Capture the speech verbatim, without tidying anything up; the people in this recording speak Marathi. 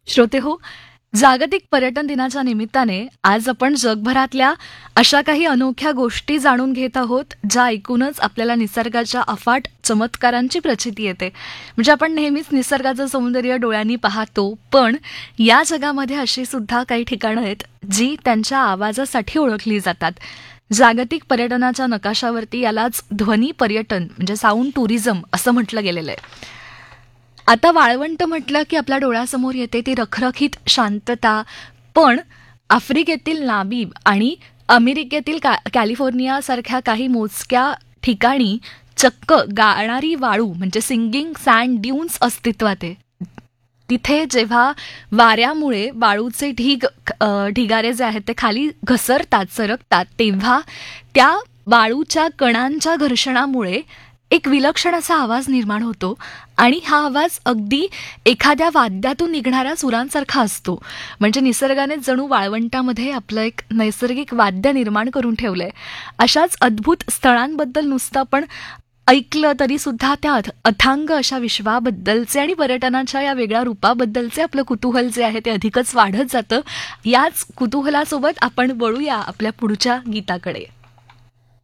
श्रोते हो, जागतिक पर्यटन दिनाच्या निमित्ताने आज आपण जगभरातल्या अशा काही अनोख्या गोष्टी जाणून घेत आहोत, ज्या ऐकूनच आपल्याला निसर्गाच्या अफाट चमत्कारांची प्रचिती येते. म्हणजे आपण नेहमीच निसर्गाचं सौंदर्य डोळ्यांनी पाहतो, पण या जगामध्ये अशी सुद्धा काही ठिकाणं आहेत, जी त्यांच्या आवाजासाठी ओळखली जातात. जागतिक पर्यटनाच्या नकाशावरती यालाच ध्वनी पर्यटन म्हणजे साऊंड टुरिझम असं म्हटलं गेलेलं आहे. आता वाळवंट म्हटलं की आपल्या डोळ्यासमोर येते ती रखरखीत शांतता, पण आफ्रिकेतील नामीब आणि अमेरिकेतील का कॅलिफोर्नियासारख्या काही मोजक्या ठिकाणी चक्क गाणारी वाळू म्हणजे सिंगिंग सँड ड्यून्स अस्तित्वात आहे. तिथे जेव्हा वाऱ्यामुळे वाळूचे ढीग अ, ढिगारे जे आहेत ते खाली घसरतात, सरकतात, तेव्हा त्या वाळूच्या कणांच्या घर्षणामुळे एक विलक्षण असा आवाज निर्माण होतो आणि हा आवाज अगदी एखाद्या वाद्यातून निघणाऱ्या सुरांसारखा असतो. म्हणजे निसर्गाने जणू वाळवंटामध्ये आपलं एक नैसर्गिक वाद्य निर्माण करून ठेवलंय. अशाच अद्भुत स्थळांबद्दल नुसतं आपण ऐकलं तरी सुद्धा त्या अथ- अथांग अशा विश्वाबद्दलचे आणि पर्यटनाच्या या वेगळ्या रूपाबद्दलचे आपलं कुतूहल जे आहे ते अधिकच वाढत जातं. याच कुतूहलासोबत आपण वळूया आपल्या पुढच्या गीताकडे.